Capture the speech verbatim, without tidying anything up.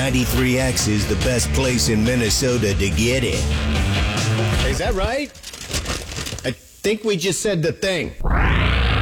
ninety-three X is the best place in Minnesota to get it. Is that right? I think we just said the thing.